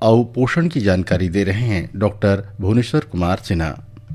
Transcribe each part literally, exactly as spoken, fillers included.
और पोषण की जानकारी दे रहे हैं डॉक्टर भुवनेश्वर कुमार सिन्हा।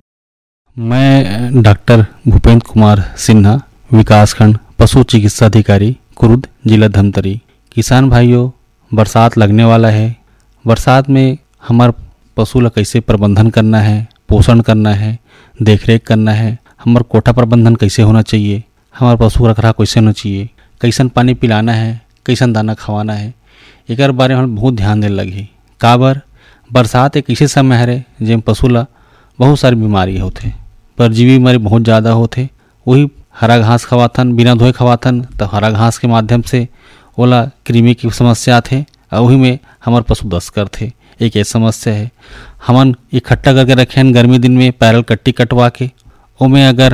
मैं डॉक्टर भूपेंद्र कुमार सिन्हा, विकासखंड पशु चिकित्सा अधिकारी, कुरुद, जिला धमतरी। किसान भाइयों, बरसात लगने वाला है। बरसात में हमार पशु ला कैसे प्रबंधन करना है, पोषण करना है, देखरेख करना है, हमार कोठा प्रबंधन कैसे होना चाहिए, हमार पशु रख रखाव कैसे होना चाहिए, कैसन पानी पिलाना है, कैसन दाना खवाना है, एक बारे में हम बहुत ध्यान देने लगी। काबर बरसात एक ऐसे समय है जिसमें पशु ला बहुत सारी बीमारी होते, परजीवी बीमारी बहुत ज़्यादा होते। वही हरा घास खवाथन, बिना धोए खवाथन तो हरा घास के माध्यम से ओला कृमि की समस्या आते और वही में हमारे पशु दस्त करते। एक ऐसी समस्या है। हमन इकट्ठा करके रखे हैं गर्मी दिन में पैरल कट्टी कटवा के, ओमें अगर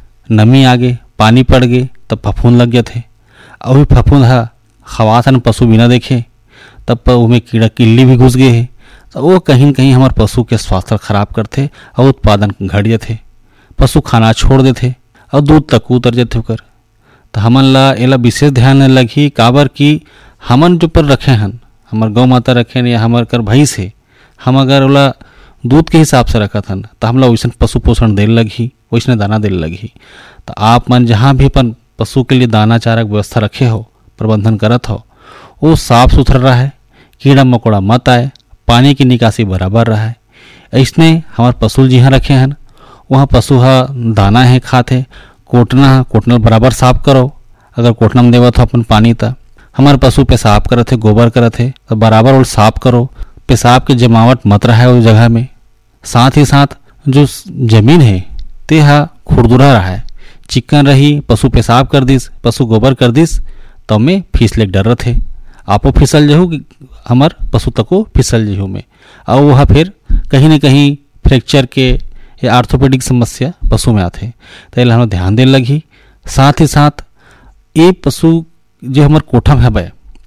नमी आगे पानी पड़ गए तब फफूंद लग गए थे और वही फफूंद हा खवाथन पशु बिना देखे तब उमें कीड़ा किल्ली भी घुस गए है तो वो कहीं न कहीं हमारे पशु के स्वास्थ्य खराब करते और उत्पादन घट जाते। पशु खाना छोड़ देते और दूध तक उतर जाते होकर। तो हमन ला एला विशेष ध्यान लगी। काबर कि हमन जो पर रखे हन, हमार गौ माता रखे या हमार कर भैंस है, हम अगर ओला दूध के हिसाब से रखत हन तो हमला वैसन पशु पोषण देने लगी, वैसने दाना देने लगी। तो आप मन जहाँ भी अपन पशु के लिए दाना चारा की व्यवस्था रखे हो, प्रबंधन करत हो, वो साफ सुथरा रहा है, कीड़ा मकोड़ा मत आए, पानी की निकासी बराबर रहा है। ऐसने हमारे पशु जहाँ रखे हैं वहाँ पशु हा दाना है खाते, कोटना कोटना बराबर साफ करो। अगर कोटना में देवत हो अपन पानी था, हमारे पशु पेशाब करत है, गोबर करत है तो बराबर और साफ करो। पेशाब की जमावट मत रहा है उस जगह में। साथ ही साथ जो जमीन है ते हा खुरदुरा रहा है, चिकन रही, पशु पेशाब कर दिस, पशु गोबर कर दिस तो में फिसले डर रहे। आपो फिसल जहू, हमार पशु तको फिसल जहू में और वह फिर कहीं न कहीं फ्रैक्चर के या आर्थोपेडिक समस्या पशु में आते। तो ये हम ध्यान देने लगी। साथ ही साथ ये पशु जो हमारे कोठा में है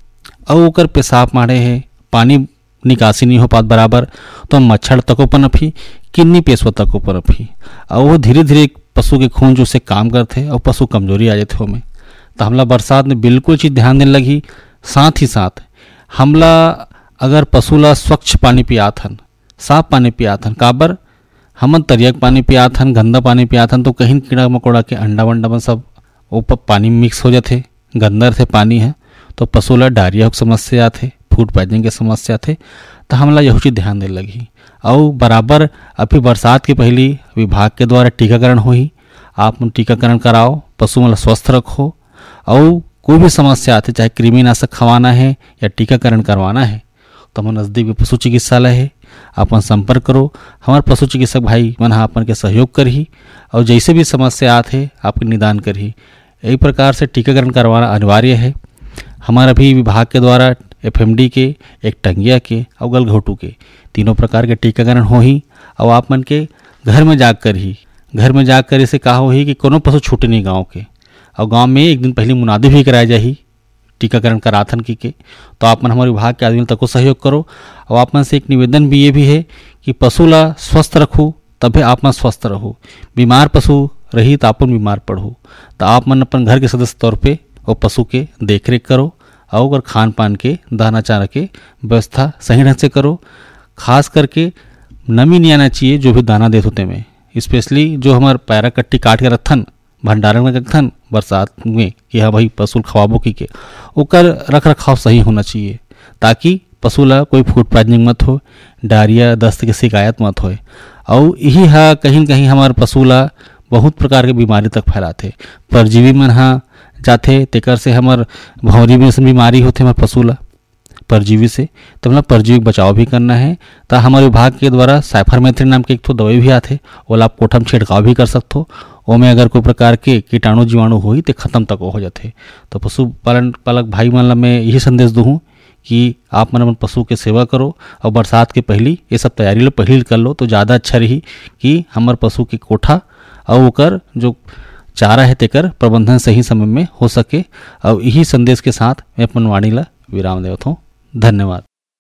और ओकर पेशाब मारे है, पानी निकासी नहीं हो पात बराबर तो मच्छर तको पर अफी, किन्नी पेशवा तको पर अफी और वो धीरे धीरे पशु के खून जो से काम करते और पशु कमजोरी आ जाते हो में। तो हमला बरसात में बिल्कुल चीज़ ध्यान देने लगी। साथ ही साथ हमला अगर पशु ला स्वच्छ पानी पियात हन, साफ पानी पियात हन, काबर हमन तरियक पानी पियात हन, गंदा पानी पियात हन तो कहीं कीड़ा मकोड़ा के अंडा वंडा में सब ऊपर पानी मिक्स हो जाते, गंदर से पानी है तो पशु ला डायरिया की समस्या आते, फूड पॉइजनिंग की समस्या थे। तो हमला यही चीज़ ध्यान देने लगी। और बराबर अभी बरसात के पहली विभाग के द्वारा टीकाकरण हो ही, आप टीकाकरण कराओ, पशु मतलब स्वस्थ रखो। और कोई भी समस्या आती, चाहे कृमिनाशक खवाना है या टीकाकरण करवाना है तो हमारे नज़दीक में पशु चिकित्सालय है, अपन संपर्क करो। हमारे पशु चिकित्सक भाई मन अपन के सहयोग कर ही और जैसे भी समस्या आते आपके निदान कर ही। यही प्रकार से टीकाकरण करवाना अनिवार्य है। हमारे अभी विभाग के द्वारा एफएमडी के, एक टंगिया के और गलघोटू के तीनों प्रकार के टीकाकरण हो ही और आप मन के घर में जाग कर ही घर में जाग कर इसे कहा हो ही कि कोनो पशु छूटे नहीं गाँव के। और गांव में एक दिन पहले मुनादी भी कराया जाही टीकाकरण कराथन की के। तो आप मन हमारे विभाग के आदमी तक को सहयोग करो। और आप मन से एक निवेदन भी ये भी है कि पशु ला स्वस्थ रखो तभी आप मन स्वस्थ रहो। बीमार पशु रही तो आपन बीमार पड़ो। तो आप मन अपन घर के सदस्य तौर पे वो पशु के देख रेख करो और अगर खान पान के दाना चारा के व्यवस्था सही ढंग से करो। खास करके नमी नहीं आना चाहिए जो भी दाना देते होते में, स्पेशली जो हमारे पैरा कट्टी काट के रखन भंडारण में रखन बरसात में कि हाँ भाई पशु खवाबो की के ओकर रख रखाव सही होना चाहिए ताकि पशु ला कोई फूड पॉइजनिंग मत हो, डायरिया दस्त की शिकायत मत हो। और यही हा कहीं न कहीं हमारे पशु ला बहुत प्रकार के बीमारी तक फैलाते, परजीवी मन हाँ जाते तेकर से हमार भौरी में बीमारी होते हमारे पशु ला परजीवी से। तो मतलब परजीवी बचाव भी करना है। तो हमारे विभाग के द्वारा साइफरमेथ्रिन नाम के एक तो दवाई भी आते, वो आप कोठम छिड़काव भी कर सकते हो। ओमें अगर कोई प्रकार के कीटाणु जीवाणु हुई तो खत्म तक हो जाते। तो पशुपालन पालक भाई मन ला मैं यही संदेश दूँ कि आप मन पशु के सेवा करो और बरसात के पहली ये सब तैयारी लो पहले कर लो तो ज़्यादा अच्छा रही कि हमारे पशु के कोठा और ओकर जो चारा है तेकर प्रबंधन सही समय में हो सके। और यही संदेश के साथ मैं अपन वाणी ला विराम देवत हूँ। धन्यवाद।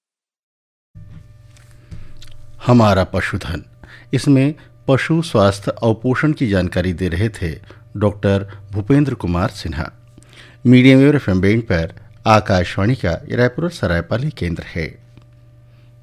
हमारा पशुधन, इसमें पशु स्वास्थ्य और पोषण की जानकारी दे रहे थे doctor Bhupendra Kumar Sinha. Medium wave F M band पर आकाशवाणी का रायपुर सरायपाली केंद्र है।